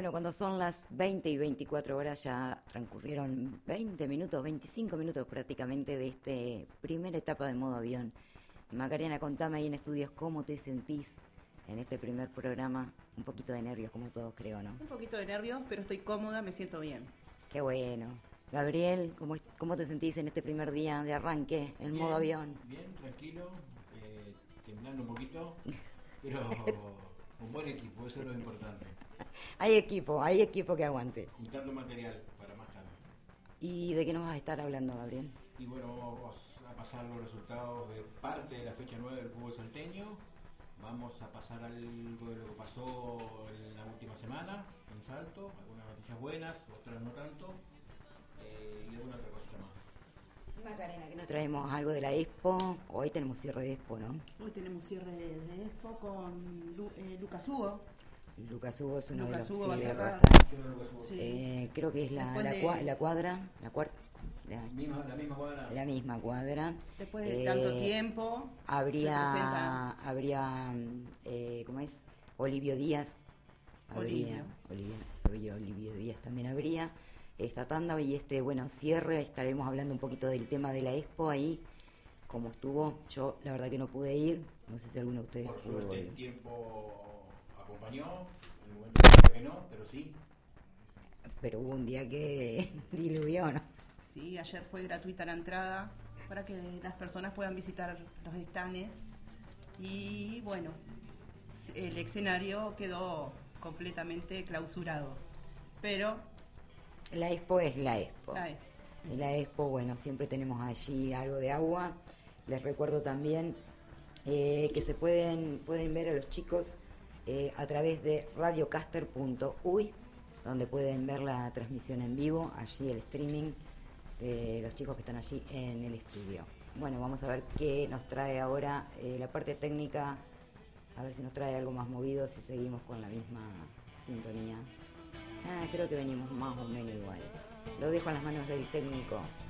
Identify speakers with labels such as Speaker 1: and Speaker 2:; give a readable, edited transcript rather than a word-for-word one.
Speaker 1: Bueno, cuando son las 20 y 24 horas ya transcurrieron 20 minutos, 25 minutos prácticamente de esta primera etapa de modo avión. Macarena, contame ahí en estudios cómo te sentís en este primer programa. Un poquito de nervios, como todos creo, ¿no?
Speaker 2: Un poquito de nervios, pero estoy cómoda, me siento bien.
Speaker 1: Qué bueno. Gabriel, ¿cómo te sentís en este primer día de arranque en modo avión?
Speaker 3: Bien, tranquilo, temblando un poquito, pero un buen equipo, eso es lo importante.
Speaker 1: Hay equipo que aguante.
Speaker 3: Juntando material para más tarde.
Speaker 1: ¿Y de qué nos vas a estar hablando, Gabriel?
Speaker 3: Y bueno, vamos a pasar los resultados de parte de la fecha 9 del fútbol salteño. Vamos a pasar algo de lo que pasó en la última semana en Salto, algunas noticias buenas, otras no tanto, y alguna otra cosita más.
Speaker 1: Macarena, que nos traemos algo de la Expo. Hoy tenemos cierre de Expo, ¿no?
Speaker 2: Hoy tenemos cierre de Expo con Lucas Hugo.
Speaker 1: Lucas Hugo es uno
Speaker 2: Lucas
Speaker 1: de los
Speaker 2: Hugo va a cerrar.
Speaker 1: Sí. Creo que es la
Speaker 3: misma cuadra.
Speaker 1: La misma cuadra.
Speaker 2: Después de tanto tiempo,
Speaker 1: habría ¿cómo es? Olivio Díaz. Olivio Díaz también habría. Esta tanda y cierre. Estaremos hablando un poquito del tema de la Expo ahí, como estuvo. Yo la verdad que no pude ir, no sé si alguno de ustedes
Speaker 3: por
Speaker 1: pudo
Speaker 3: suerte
Speaker 1: ir.
Speaker 3: el tiempo acompañó, en el momento que no, pero sí.
Speaker 1: Pero hubo un día que diluvió, ¿no?
Speaker 2: Sí, ayer fue gratuita la entrada para que las personas puedan visitar los estanes y bueno, el escenario quedó completamente clausurado, pero
Speaker 1: la Expo es la Expo. En la Expo, bueno, siempre tenemos allí algo de agua. Les recuerdo también que se pueden ver a los chicos a través de radiocaster.uy, donde pueden ver la transmisión en vivo, allí el streaming de los chicos que están allí en el estudio. Bueno, vamos a ver qué nos trae ahora la parte técnica, a ver si nos trae algo más movido, si seguimos con la misma sintonía. Creo que venimos más o menos igual. Lo dejo en las manos del técnico.